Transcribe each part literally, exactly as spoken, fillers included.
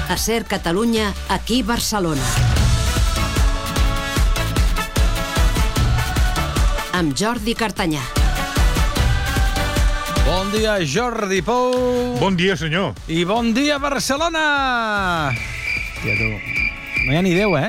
A Ser Catalunya, aquí Barcelona. Amb Jordi Cartanyà. Bon dia, Jordi Pou. Bon dia, senyor. I bon dia, Barcelona. Hòstia, tu. No hi ha ni Déu, eh?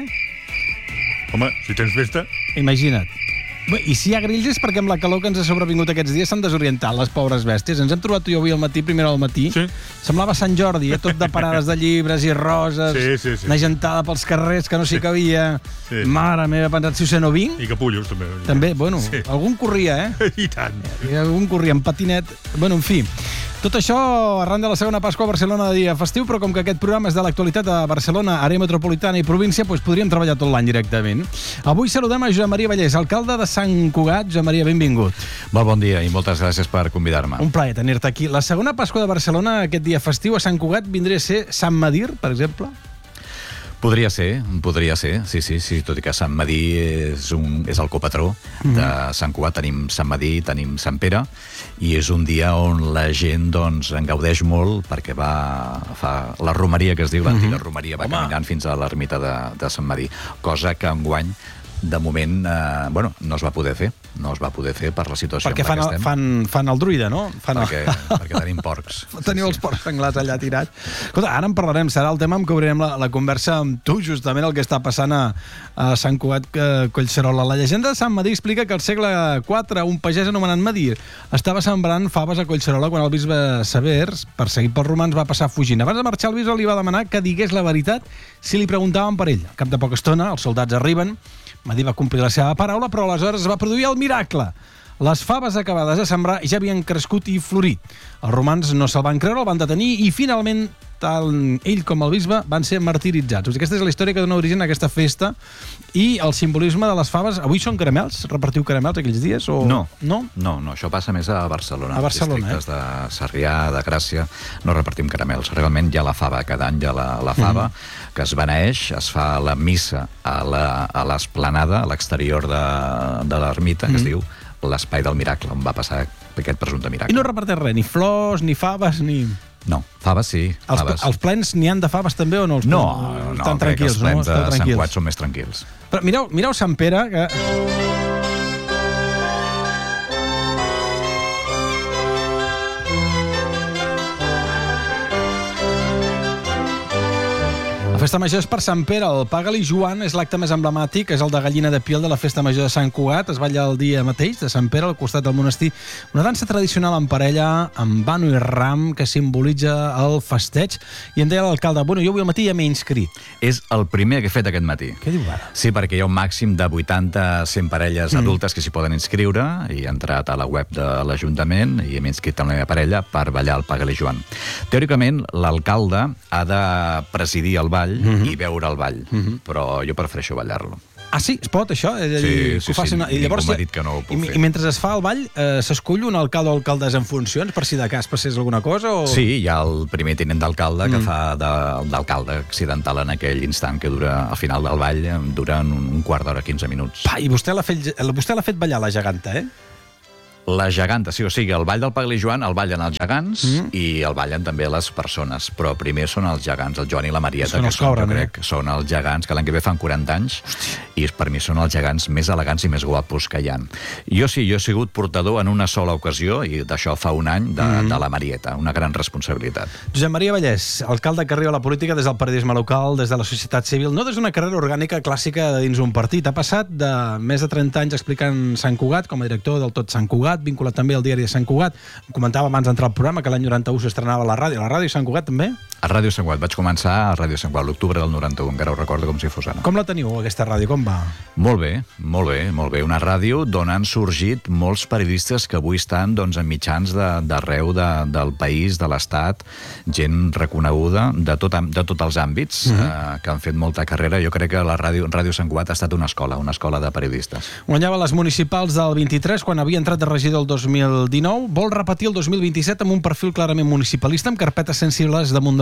Home, si tens festa... Imagina't. Bé, i si hi ha grills és perquè amb la calor que ens ha sobrevingut aquests dies s'han desorientat les pobres bèsties. Ens hem trobat tu i jo avui al matí, primera al matí. Sí. Semblava Sant Jordi, eh? Tot de parades de llibres i roses. Sí, sí, sí. Una gentada pels carrers que no s'hi cabia. Sí. Mare meva, he pensat, si us no vinc. I capullos, també. També, bueno, Sí. algun corria, eh? I tant. I algun corria en patinet. Bueno, en fi, tot això arran de la segona Pasqua a Barcelona de dia festiu, però com que aquest programa és de l'actualitat a Barcelona, àrea metropolitana i província, doncs podríem treballar tot l'any directament. Avui saludem a Josep Maria Vallès, alcalde de Sant Cugat. Josep Maria, benvingut. Molt bon dia i moltes gràcies per convidar-me. Un plaer tenir-te aquí. La segona Pasqua de Barcelona, aquest dia festiu a Sant Cugat, vindria a ser Sant Medir, per exemple? Podria ser, podria ser, sí, sí, sí, tot i que Sant Medir és, un, és el copatró de Sant Cugat. Tenim Sant Medir, tenim Sant Pere, i és un dia on la gent doncs, en gaudeix molt perquè va fa la romeria, que es diu, l'antiga romeria, va Home. caminant fins a l'ermita de, de Sant Medir, cosa que enguany de moment, eh, bueno, no es va poder fer. No es va poder fer per la situació Perquè en la fan que el, estem. fan, fan el druida, no? Fan Perquè, el... perquè tenim porcs. Teniu els porcs senglars allà tirats. Escolta, ara en parlarem, serà el tema amb què obrirem la, la conversa amb tu, justament el que està passant a, a Sant Cugat, eh, Collserola. La llegenda de Sant Medir explica que al segle quatre un pagès anomenat Medir estava sembrant faves a Collserola quan el bisbe Severs, perseguit pels romans, va passar fugint. Abans de marxar, el bisbe li va demanar que digués la veritat si li preguntaven per ell. Al cap de poca estona, els soldats arriben, Medir va complir la seva paraula, però aleshores es va produir el miracle. Les faves acabades de sembrar ja havien crescut i florit. Els romans no se'l van creure, el van detenir i finalment tant ell com el bisbe van ser martiritzats. O sigui, aquesta és la història que dona origen a aquesta festa i el simbolisme de les faves. Avui són caramels? Repartiu caramels aquells dies? O... No. No? No, no, això passa més a Barcelona. A Barcelona, districtes de Sarrià, de Gràcia, no repartim caramels. Realment hi ha la fava, cada any hi ha la, la fava, mm. que es beneeix, es fa la missa a l'esplanada, a l'exterior de, de l'ermita, que mm. es diu l'Espai del Miracle, on va passar aquest presumpte miracle. I no reparteix res, ni flors, ni faves, ni... No, faves sí, Els, faves. els plens n'hi han de faves també o no? Els No, plens, no, estan crec que tranquils, els plens no? de Estan Sant tranquils. Cugat són més tranquils. Però mireu, mireu Sant Pere, que... La Festa Major és per Sant Pere. El Paga-li Joan és l'acte més emblemàtic, és el de gallina de piel de la Festa Major de Sant Cugat. Es balla el dia mateix de Sant Pere, al costat del monestir. Una dansa tradicional en parella, amb vano i ram, que simbolitza el festeig. I em deia l'alcalde, bueno, jo avui al matí ja m'he inscrit. És el primer que he fet aquest matí. Què diu ara? Sí, perquè hi ha un màxim de vuitanta a cent parelles mm. adultes que s'hi poden inscriure, i he entrat a la web de l'Ajuntament i m'he inscrit amb la meva parella per ballar el Paga-li Joan. Teòricament, l'alcalde ha de presidir el ball mm-hmm. i veure el ball, mm-hmm. però jo prefereixo ballar-lo. Ah, sí? Es pot, això? És a dir, Sí, que sí, ho facin... sí. I llavors, Ningú m'ha dit que no ho puc i, fer. I mentre es fa el ball, eh, s'escull un alcalde o alcaldessa en funcions, per si de cas passés alguna cosa? O... Sí, hi ha el primer tinent d'alcalde que mm. fa de- d'alcalde accidental en aquell instant que dura, al final del ball, dura un, un quart d'hora, quinze minuts. Pa, i vostè l'ha fet, vostè l'ha fet ballar, la geganta, eh? La geganta, sí, o sigui, el ball del Paga-li Joan el ballen els gegants Mm. i el ballen també les persones, però primer són els gegants, el Joan i la Marieta, Són que els són, cobren, jo crec, eh? són els gegants que l'any que ve fan quaranta anys. Hòstia. I per mi són els gegants més elegants i més guapos que hi ha. Jo sí, jo he sigut portador en una sola ocasió, i d'això fa un any, de, mm. de la Marieta, una gran responsabilitat. Josep Maria Vallès, alcalde que arriba a la política des del periodisme local, des de la societat civil, no des d'una carrera orgànica clàssica de dins un partit. Ha passat de més de trenta anys explicant Sant Cugat, com a director del Tot Sant Cugat, vinculat també al diari de Sant Cugat. Em comentava abans d'entrar al programa que l'any noranta-u s'estrenava a la ràdio. A la ràdio Sant Cugat també? A Ràdio Sant Cugat. Vaig començar a Ràdio Sant Cugat l'octubre del noranta-u, encara ho recordo com si fos ara. Com la teniu, aquesta ràdio? Com va? Molt bé, molt bé, molt bé. Una ràdio d'on han sorgit molts periodistes que avui estan doncs, en mitjans d'arreu de, de, del país, de l'Estat, gent reconeguda de, tot, de tots els àmbits, mm -hmm. eh, que han fet molta carrera. Jo crec que la ràdio, Ràdio Sant Cugat ha estat una escola, una escola de periodistes. Guanyava les municipals del vint-i-tres quan havia entrat de regidor el dos mil dinou. Vol repetir el dos mil vint-i-set amb un perfil clarament municipalista, amb carpetes sensibles damunt de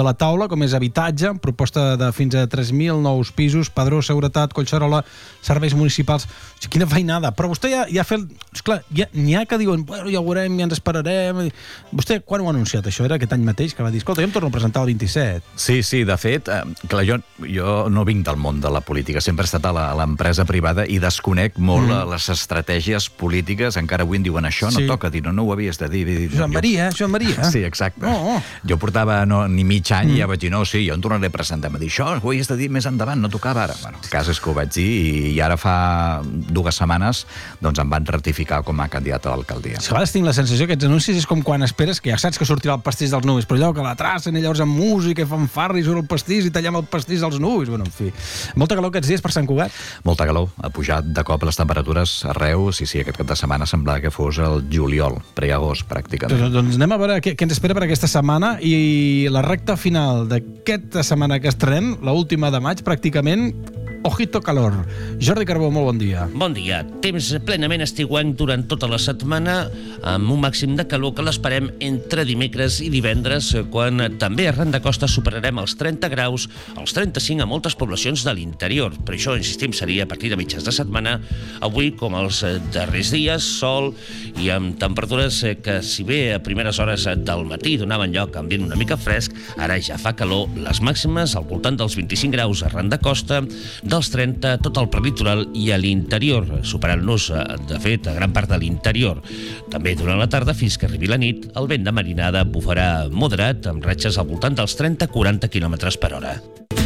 de la taula, com és habitatge, proposta de fins a tres mil nous pisos, padró, seguretat, Collserola, serveis municipals... O sigui, quina feinada. Però vostè ja, ja ha fet... Esclar, n'hi ha que diuen, bueno, ja ho veurem, ja ens esperarem... Vostè, quan ho ha anunciat, això? Era aquest any mateix que va dir, escolta, jo em torno a presentar el vint-i-set. Sí, sí, de fet, eh, clar, jo, jo no vinc del món de la política, sempre he estat a l'empresa privada i desconec molt mm. les estratègies polítiques, encara avui em diuen això, no sí. toca dir, no, no ho havies de dir. dir Joan jo... Maria, Joan Maria. Sí, exacte. Oh, oh. Jo portava no, ni mig any mm. i ja vaig dir, no, sí, jo em tornaré a presentar, em va dir, això ho havies de dir més endavant, no tocava ara. Bueno, el cas és que ho vaig dir i, i ara fa dues setmanes doncs em van ratificar com a candidat a l'alcaldia. A vegades tinc la sensació que aquests anuncis és com quan esperes que ja saps que sortirà el pastís dels nuvis, però allò que la tracen i llavors amb música i fan farri surt el pastís i tallem el pastís dels nuvis. Bueno, en fi. Molta calor aquests dies per Sant Cugat? Molta calor. Ha pujat de cop les temperatures arreu. Sí, sí, aquest cap de setmana semblava que fos el juliol, pre-agost, pràcticament. Doncs, doncs anem a veure què, què ens espera per aquesta setmana i la recta final d'aquesta setmana que estrenem, l'última de maig, pràcticament ojito calor. Jordi Carbó, molt bon dia. Bon dia. Temps plenament estiuenc durant tota la setmana, amb un màxim de calor que l'esperem entre dimecres i divendres, quan també arran de costa superarem els trenta graus, els trenta-cinc a moltes poblacions de l'interior. Per això, insistim, seria a partir de mitjans de setmana. Avui, com els darrers dies, sol i amb temperatures que, si bé a primeres hores del matí donaven lloc a ambient una mica fresc, ara ja fa calor. Les màximes al voltant dels vint-i-cinc graus arran de costa, dels trenta tot el prelitoral i a l'interior, superant-nos, de fet, a gran part de l'interior. També durant la tarda, fins que arribi la nit, el vent de marinada bufarà moderat, amb ratxes al voltant dels trenta a quaranta quilòmetres per hora.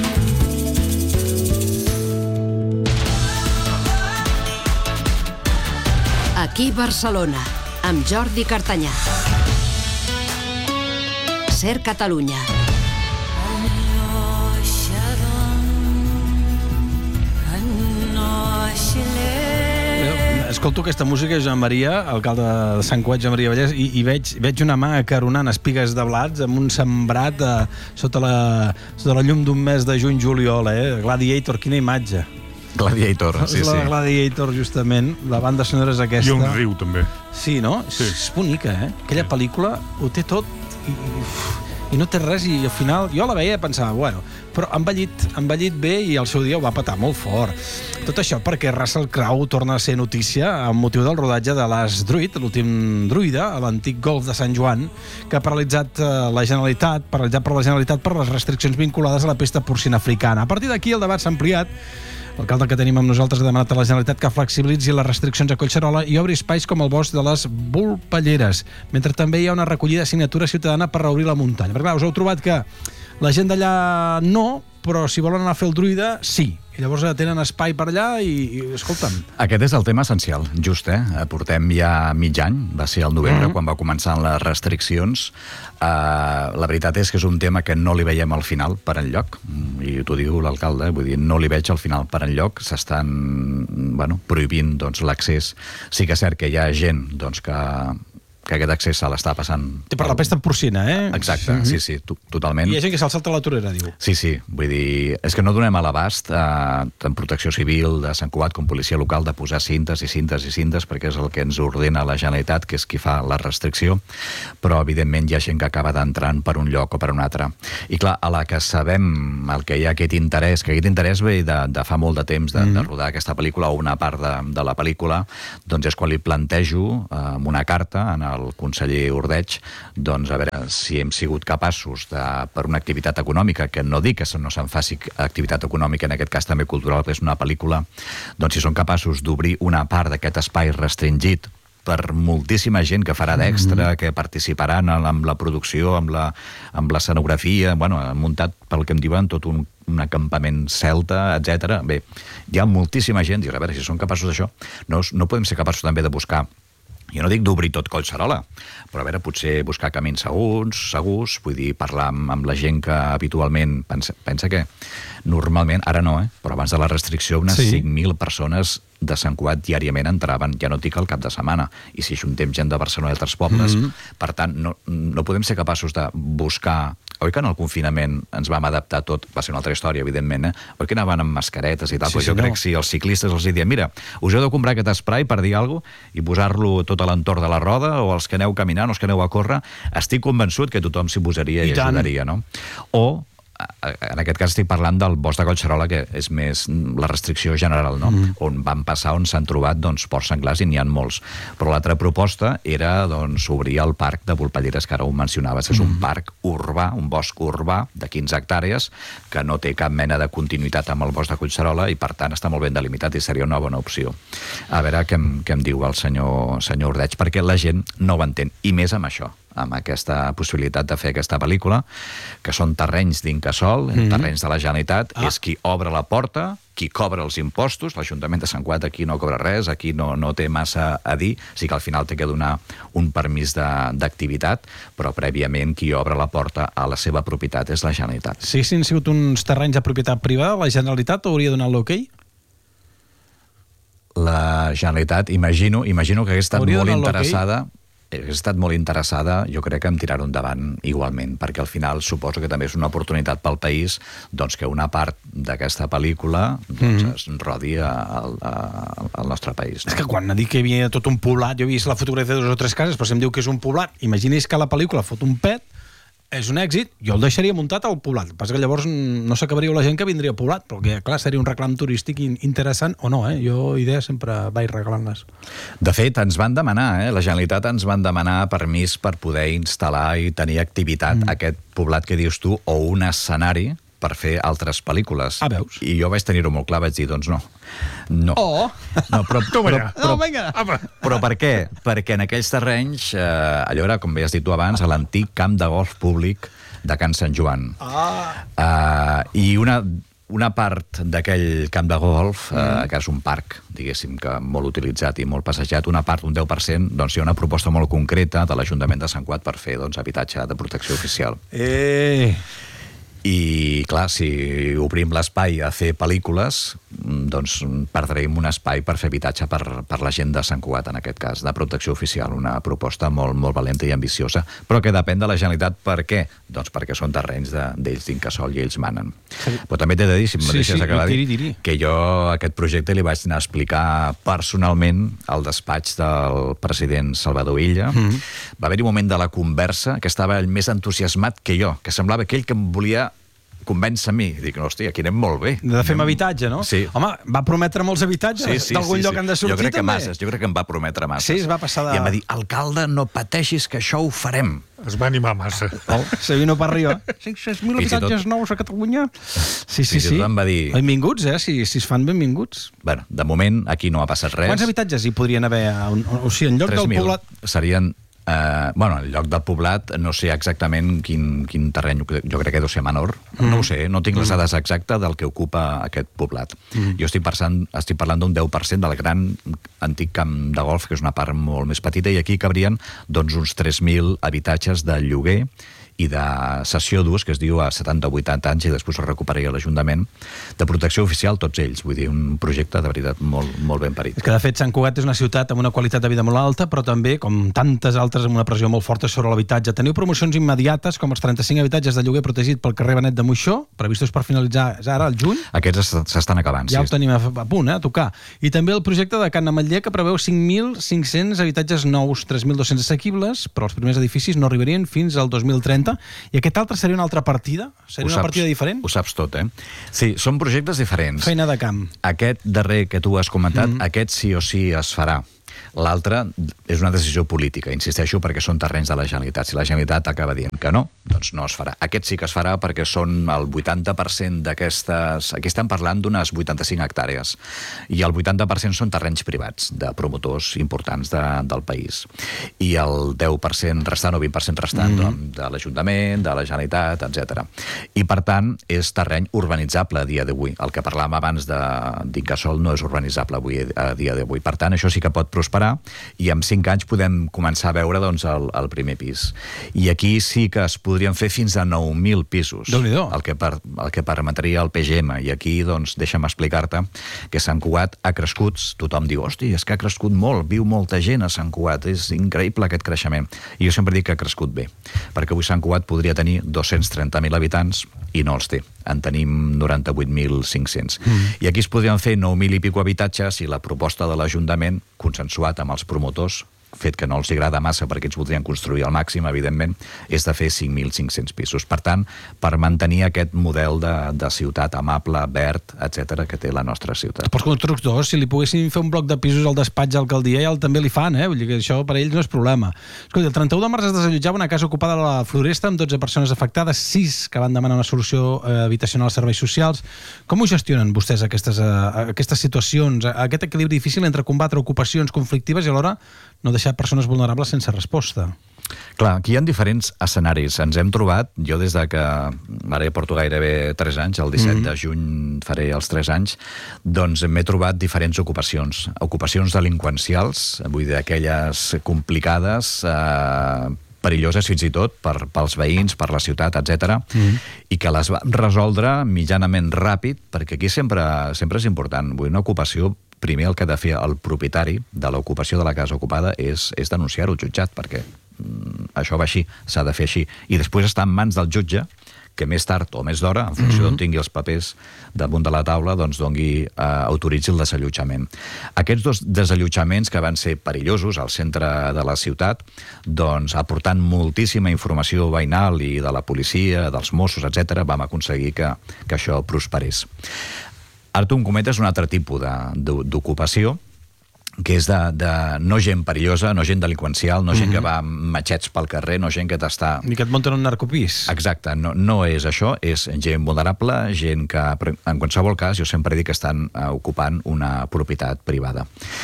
Aquí Barcelona, amb Jordi Cartanyà. Ser Catalunya. Escolto aquesta música, Joan Maria, alcalde de Sant Cugat, Joan Maria Vallès, i, i veig, veig una mà acaronant espigues de blats amb un sembrat eh, sota, la, sota la llum d'un mes de juny-juliol, eh? Gladiator, quina imatge. Gladiator, sí, la sí. Gladiator, justament. La banda sonora és aquesta. I un riu, també. Sí, no? Sí. És bonica, eh? Aquella sí. pel·lícula ho té tot i, i no té res, i al final jo la veia i pensava, bueno, però ha envellit, ha envellit bé i al seu dia ho va petar molt fort. Tot això perquè Russell Crowe torna a ser notícia amb motiu del rodatge de l'As Druid, l'últim druida, a l'antic golf de Sant Joan, que ha paralitzat la Generalitat, paralitzat per la Generalitat per les restriccions vinculades a la pesta porcina africana. A partir d'aquí el debat s'ha ampliat. L'alcalde que tenim amb nosaltres ha demanat a la Generalitat que flexibilitzi les restriccions a Collserola i obri espais com el bosc de les Volpelleres, mentre també hi ha una recollida de signatura ciutadana per reobrir la muntanya. Perquè clar, us heu trobat que la gent d'allà no, però si volen anar a fer el druida, sí. I llavors tenen espai per allà i, i escolta'm. Aquest és el tema essencial, just, eh? Portem ja mig any, va ser el novembre, mm-hmm. quan va començar les restriccions. Uh, la veritat és que és un tema que no li veiem al final per enlloc, i t'ho diu l'alcalde, vull dir, no li veig al final per enlloc, s'estan, bueno, prohibint doncs, l'accés. Sí que és cert que hi ha gent doncs, que... que aquest accés se l'està passant... Per la pesta porcina, eh? Exacte, mm-hmm. sí, sí, to totalment. I hi ha gent que se'l salta a la torera, diu. Sí, sí, vull dir... És que no donem a l'abast, eh, tant Protecció Civil de Sant Cugat com Policia Local, de posar cintes i cintes i cintes, perquè és el que ens ordena la Generalitat, que és qui fa la restricció, però, evidentment, hi ha gent que acaba d'entrant per un lloc o per un altre. I, clar, a la que sabem el que hi ha aquest interès, que aquest interès ve de, de fa molt de temps de, mm. de rodar aquesta pel·lícula o una part de, de la pel·lícula, doncs és quan li plantejo eh, amb una carta en el el conseller Ordeig, doncs a veure si hem sigut capaços de, per una activitat econòmica, que no dic que no se'n faci activitat econòmica, en aquest cas també cultural, que és una pel·lícula, doncs si són capaços d'obrir una part d'aquest espai restringit per moltíssima gent que farà d'extra, que participaran amb la producció, amb la, amb l'escenografia, bueno, muntat pel que em diuen tot un un acampament celta, etcètera. Bé, hi ha moltíssima gent, i a veure si són capaços d'això. No, no podem ser capaços també de buscar, jo no dic d'obrir tot Collserola, però a veure, potser buscar camins segurs, segurs, vull dir, parlar amb, amb la gent que habitualment pensa, pensa que normalment, ara no, eh, però abans de la restricció, unes sí. cinc mil persones de Sant Cugat diàriament entraven, ja no dic el cap de setmana, i si ajuntem gent de Barcelona i altres pobles, mm-hmm. per tant, no, no podem ser capaços de buscar oi que en el confinament ens vam adaptar tot, va ser una altra història, evidentment, eh? Oi que anaven amb mascaretes i tal? Sí, Pues jo senyor. crec que si els ciclistes els diem, mira, us heu de comprar aquest spray per dir alguna cosa i posar-lo tot a l'entorn de la roda, o els que aneu caminant, o els que aneu a córrer, estic convençut que tothom s'hi posaria i, I tant. ajudaria, no? O en aquest cas estic parlant del bosc de Collserola, que és més la restricció general, no? Mm. On van passar, on s'han trobat doncs, porcs senglars, i n'hi ha molts. Però l'altra proposta era doncs, obrir el parc de Volpelleres, que ara ho mencionaves. Mm. És un parc urbà, un bosc urbà de quinze hectàrees, que no té cap mena de continuïtat amb el bosc de Collserola i, per tant, està molt ben delimitat i seria una bona opció. A veure què em, què em diu el senyor, senyor Ordeig, perquè la gent no ho entén, i més amb això, amb aquesta possibilitat de fer aquesta pel·lícula, que són terrenys d'Incasòl, mm-hmm. terrenys de la Generalitat, ah. és qui obre la porta, qui cobra els impostos, l'Ajuntament de Sant Cugat aquí no cobra res, aquí no, no té massa a dir, sí que al final té que donar un permís d'activitat, però prèviament qui obre la porta a la seva propietat és la Generalitat. Si haguessin sigut uns terrenys de propietat privada, la Generalitat hauria donat l'ok? La Generalitat, imagino, imagino que hagués estat Hauria molt donat l'ok? interessada... Hagués estat molt interessada, jo crec que en tirar-ho endavant igualment, perquè al final suposo que també és una oportunitat pel país doncs, que una part d'aquesta pel·lícula doncs, mm. es rodi al, al nostre país. No? És que quan ha dit que hi havia tot un poblat, jo he vist la fotografia de dues o tres cases, però si em diu que és un poblat, imagini's que la pel·lícula fot un pet, és un èxit, jo el deixaria muntat al poblat. El que passa que llavors no s'acabaria la gent que vindria al poblat, perquè, clar, seria un reclam turístic interessant o no, eh? Jo, idees, sempre vaig regalant-les. De fet, ens van demanar, eh? la Generalitat ens van demanar permís per poder instal·lar i tenir activitat mm. aquest poblat que dius tu, o un escenari per fer altres pel·lícules. Ah, veus? I jo vaig tenir-ho molt clar, vaig dir, doncs no. No. Oh! No, però, Toma però, ja. però, No, vinga! però per què? Perquè en aquells terrenys, eh, allò era, com bé has dit tu abans, a l'antic camp de golf públic de Can Sant Joan. Ah! Uh, I una, una part d'aquell camp de golf, mm. uh, que és un parc, diguéssim, que molt utilitzat i molt passejat, una part, un deu per cent, doncs hi ha una proposta molt concreta de l'Ajuntament de Sant Cugat per fer doncs, habitatge de protecció oficial. Eh! I, clar, si obrim l'espai a fer pel·lícules, doncs perdrem un espai per fer habitatge per, per la gent de Sant Cugat, en aquest cas, de protecció oficial. Una proposta molt, molt valenta i ambiciosa, però que depèn de la Generalitat. Per què? Doncs perquè són terrenys d'ells d'Incasòl i ells manen. Sí. Però també t'he de dir, si em Sí, deixes sí, acabar tiri, dir, tiri. que jo aquest projecte li vaig anar a explicar personalment al despatx del president Salvador Illa. Mm-hmm. Va haver-hi un moment de la conversa que estava ell més entusiasmat que jo, que semblava aquell que em volia convèncer a mi. Dic, no, hòstia, aquí anem molt bé. De fer habitatge, no? Sí. Home, va prometre molts habitatges? Sí, sí, D'algun sí, lloc sí. han de sortir, jo crec que també? masses, jo crec que em va prometre masses. Sí, es va passar de- I em va dir, alcalde, no pateixis que això ho farem. Es va animar massa. Oh, se vino per arriba. cinc-cents mil Fins i tot- habitatges nous a Catalunya. Sí, sí, Fins i sí. tot em va dir- Benvinguts, eh? Si, si es fan benvinguts. Bueno, de moment, aquí no ha passat res. Quants habitatges hi podrien haver? A un, o sigui, en lloc tres del mil. poblat... Serien... Eh, bueno, el lloc del poblat, no sé exactament quin, quin terreny, jo crec que deu ser menor, mm. no ho sé, no tinc les dades exactes del que ocupa aquest poblat. Mm. Jo estic, parlant, estic parlant d'un deu per cent del gran antic camp de golf, que és una part molt més petita, i aquí cabrien doncs, uns tres mil habitatges de lloguer i de cessió d'ús, que es diu a setanta o vuitanta anys, i després es recuperaria l'Ajuntament, de protecció oficial, tots ells. Vull dir, un projecte de veritat molt, molt ben parit. És que, de fet, Sant Cugat és una ciutat amb una qualitat de vida molt alta, però també, com tantes altres, amb una pressió molt forta sobre l'habitatge. Teniu promocions immediates, com els trenta-cinc habitatges de lloguer protegit pel carrer Benet de Moixó, previstos per finalitzar ara, al juny. Aquests s'estan acabant, Ja sí. ho tenim a, a punt, eh, a tocar. I també el projecte de Can Ametller, que preveu cinc mil cinc-cents habitatges nous, tres mil dos-cents assequibles, però els primers edificis no arribarien fins al dos mil trenta. I aquest altre seria una altra partida? Seria Ho una saps, partida diferent? Ho saps tot, eh? Sí, són projectes diferents. Feina de camp. Aquest darrer que tu has comentat, Mm. mm. aquest sí o sí es farà. L'altre és una decisió política, insisteixo, perquè són terrenys de la Generalitat. Si la Generalitat acaba dient que no, doncs no es farà. Aquest sí que es farà perquè són el vuitanta per cent d'aquestes... Aquí estem parlant d'unes vuitanta-cinc hectàrees. I el vuitanta per cent són terrenys privats de promotors importants de, del país. I el deu per cent restant o vint per cent restant mm. doncs, de l'Ajuntament, de la Generalitat, etcètera. I, per tant, és terreny urbanitzable a dia d'avui. El que parlàvem abans d'Incasòl no és urbanitzable avui, a dia d'avui. Per tant, això sí que pot prosperar prosperar, i en cinc anys podem començar a veure doncs, el, el primer pis. I aquí sí que es podrien fer fins a nou mil pisos, el que, per, el que permetria el P G M. I aquí, doncs, deixa'm explicar-te que Sant Cugat ha crescut, tothom diu, hosti, és que ha crescut molt, viu molta gent a Sant Cugat, és increïble aquest creixement. I jo sempre dic que ha crescut bé, perquè avui Sant Cugat podria tenir dos-cents trenta mil habitants i no els té. En tenim noranta-vuit mil cinc-cents. Mm. I aquí es podrien fer nou mil i pico habitatges i la proposta de l'Ajuntament, consensuat amb els promotors, fet que no els agrada massa perquè ells voldrien construir al màxim, evidentment, és de fer cinc mil cinc-cents pisos. Per tant, per mantenir aquest model de, de ciutat amable, verd, etcètera, que té la nostra ciutat. Els constructors, si li poguessin fer un bloc de pisos al despatx a l'alcaldia, ja el, també li fan, eh? Vull dir que això per a ells no és problema. Escolta, el trenta-u de març es desallotjava una casa ocupada a la Floresta amb dotze persones afectades, sis que van demanar una solució eh, habitacional als serveis socials. Com ho gestionen vostès aquestes, eh, aquestes situacions, aquest equilibri difícil entre combatre ocupacions conflictives i alhora no deixar persones vulnerables sense resposta? Clar, aquí hi ha diferents escenaris. Ens hem trobat, jo des de que ara ja porto gairebé tres anys, el disset de juny faré els tres anys, doncs m'he trobat diferents ocupacions. Ocupacions delinqüencials, vull dir, aquelles complicades, eh, perilloses fins i tot per, pels veïns, per la ciutat, etcètera, mm. i que les vam resoldre mitjanament ràpid, perquè aquí sempre, sempre és important. Vull dir, una ocupació, primer el que ha de fer el propietari de l'ocupació de la casa ocupada és, és denunciar-ho al jutjat, perquè mm, això va així, s'ha de fer així. I després està en mans del jutge, que més tard o més d'hora, en funció d'on tingui els papers damunt de la taula, doncs dongui, eh, autoritzi el desallotjament. Aquests dos desallotjaments que van ser perillosos al centre de la ciutat, doncs aportant moltíssima informació veïnal i de la policia, dels Mossos, etcètera, vam aconseguir que, que això prosperés. Ara tu em comentes un altre tipus d'ocupació, que és de, de no gent perillosa, no gent delinqüencial, no gent mm-hmm. que va amb matxets pel carrer, no gent que t'està... Ni que et munten un narcopís. Exacte, no, no és això, és gent vulnerable, gent que, en qualsevol cas, jo sempre dic que estan uh, ocupant una propietat privada.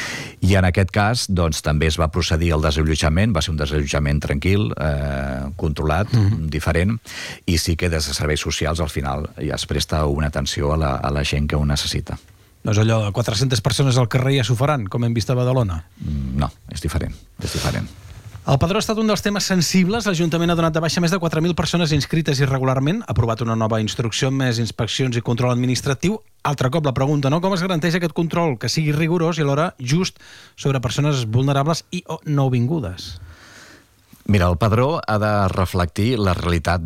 I en aquest cas, doncs, també es va procedir al desallotjament, va ser un desallotjament tranquil, eh, controlat, mm-hmm. diferent, i sí que des de serveis socials, al final, ja es presta una atenció a la, a la gent que ho necessita. No és allò de quatre-centes persones al carrer ja s'ho faran, com hem vist a Badalona? No, és diferent, és diferent. El padró ha estat un dels temes sensibles. L'Ajuntament ha donat de baixa més de quatre mil persones inscrites irregularment, ha aprovat una nova instrucció amb més inspeccions i control administratiu. Altre cop la pregunta, no? Com es garanteix aquest control que sigui rigorós i alhora just sobre persones vulnerables i o nouvingudes? Mira, el padró ha de reflectir la realitat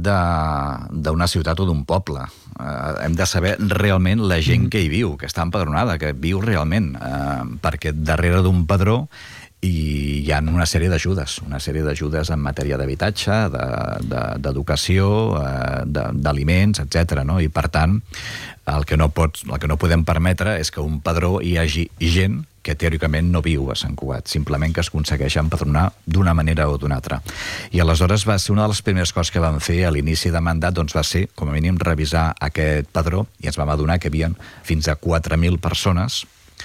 d'una ciutat o d'un poble. Eh, hem de saber realment la gent que hi viu, que està empadronada, que viu realment, eh, perquè darrere d'un padró i hi ha una sèrie d'ajudes, una sèrie d'ajudes en matèria d'habitatge, d'educació, de, de, d'aliments, etcètera. No? I per tant, el que, no pots, el que no podem permetre és que un padró hi hagi gent que teòricament no viu a Sant Cugat, simplement que es aconsegueix empadronar d'una manera o d'una altra. I aleshores va ser una de les primeres coses que vam fer a l'inici de mandat, doncs va ser, com a mínim, revisar aquest padró i ens vam adonar que hi havia fins a quatre mil persones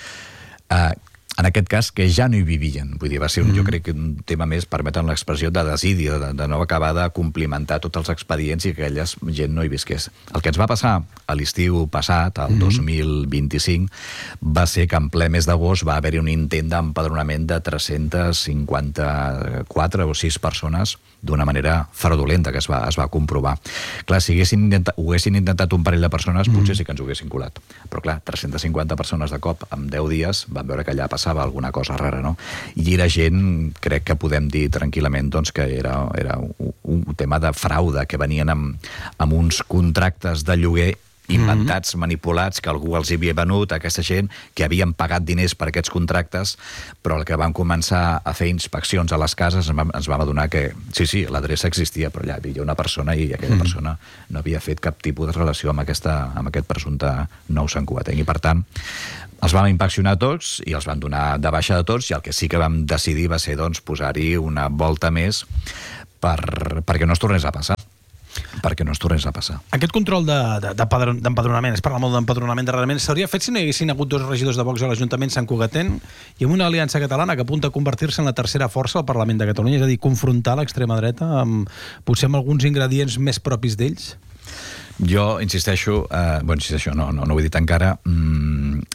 eh, en aquest cas, que ja no hi vivien. Vull dir, va ser, un, mm. jo crec, un tema més, permeten l'expressió, de desidi, de, de no acabar de complimentar tots els expedients i que aquella gent no hi visqués. El que ens va passar a l'estiu passat, el mm. dos mil vint-i-cinc, va ser que en ple mes d'agost va haver-hi un intent d'empadronament de tres-centes cinquanta-quatre o sis persones d'una manera fraudulenta que es va, es va comprovar. Clar, si haguessin intentat, ho haguessin intentat un parell de persones, mm. potser sí que ens ho haguessin colat. Però clar, tres-centes cinquanta persones de cop, en deu dies, van veure que allà passava alguna cosa rara, no? I era gent, crec que podem dir tranquil·lament, doncs, que era, era un, un tema de fraude, que venien amb, amb uns contractes de lloguer inventats, mm-hmm. manipulats, que algú els havia venut a aquesta gent, que havien pagat diners per aquests contractes, però el que van començar a fer inspeccions a les cases ens vam, ens vam adonar que, sí, sí, l'adreça existia, però allà hi havia una persona i aquella mm-hmm. persona no havia fet cap tipus de relació amb, aquesta, amb aquest presumpte nou santcugatenc. I per tant, els vam inspeccionar tots i els vam donar de baixa de tots, i el que sí que vam decidir va ser, doncs, posar-hi una volta més per, perquè no es tornés a passar. perquè no es tornés a passar. Aquest control d'empadronament, de, de, es parla molt d'empadronament darrerament, s'hauria fet si no hi haguessin hagut dos regidors de Vox a l'Ajuntament santcugatenc i amb una aliança catalana que apunta a convertir-se en la tercera força al Parlament de Catalunya, és a dir, confrontar l'extrema dreta amb, potser amb alguns ingredients més propis d'ells? Jo insisteixo, eh, bueno, insisteixo, no, no, no ho he dit encara, mm,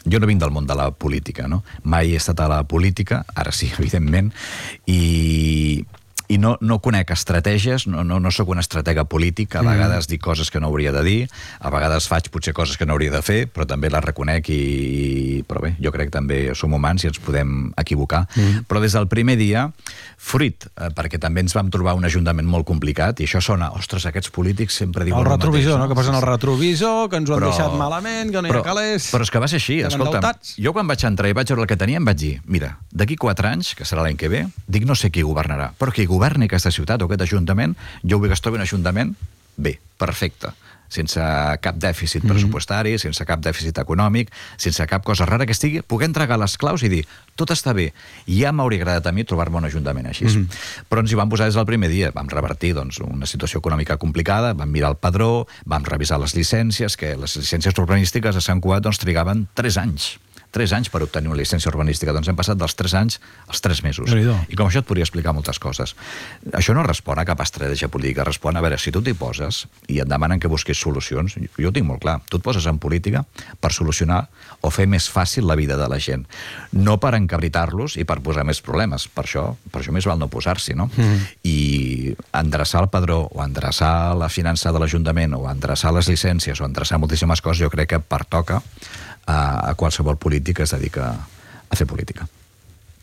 jo no vinc del món de la política, no? Mai he estat a la política, ara sí, evidentment, i... i no, no conec estratègies, no, no, no sóc un estratega polític, a vegades dic coses que no hauria de dir, a vegades faig potser coses que no hauria de fer, però també les reconec i... Però bé, jo crec que també som humans i ens podem equivocar. Mm. Però des del primer dia, fruit, eh, perquè també ens vam trobar un ajuntament molt complicat, i això sona, ostres, aquests polítics sempre diuen el el retrovisor, mateix, no? Que posen el retrovisor, que ens ho han Però- deixat malament, que no hi però, ha calés... però és que va ser així, estem escolta'm, endeutats. jo quan vaig entrar i vaig veure el que teníem vaig dir, mira, d'aquí quatre anys, que serà l'any que ve, dic no sé qui governarà, però qui governi aquesta ciutat o aquest ajuntament, jo vull que es trobi un ajuntament bé, perfecte, sense cap dèficit pressupostari, sense cap dèficit econòmic, sense cap cosa rara que estigui, poder entregar les claus i dir, tot està bé, i ja m'hauria agradat a mi trobar-me un ajuntament així. Mm-hmm. Però ens hi vam posar des del primer dia, vam revertir doncs, una situació econòmica complicada, vam mirar el padró, vam revisar les llicències, que les llicències urbanístiques a Sant Cugat doncs, trigaven tres anys. Tres anys per obtenir una llicència urbanística. Doncs hem passat dels tres anys als tres mesos. Déu-n'hi-do. I com això et podria explicar moltes coses. Això no respon a cap estratègia política, respon a veure, si tu t'hi poses i et demanen que busquis solucions, jo ho tinc molt clar, tu et poses en política per solucionar o fer més fàcil la vida de la gent. No per encabritar-los i per posar més problemes. Per això, per això més val no posar-s'hi, no? Mm. I endreçar el padró o endreçar la finança de l'Ajuntament o endreçar les llicències o endreçar moltíssimes coses, jo crec que pertoca a, a qualsevol polític que es dedica a fer política.